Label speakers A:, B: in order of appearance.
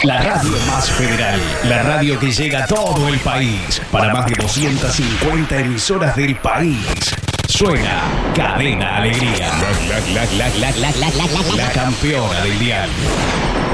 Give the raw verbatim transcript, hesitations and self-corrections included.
A: La radio más federal, la radio que llega a todo el país, para más de doscientas cincuenta emisoras del país. Suena Cadena Alegría, la, la, la, la, la, la, la, la, la campeona del dial.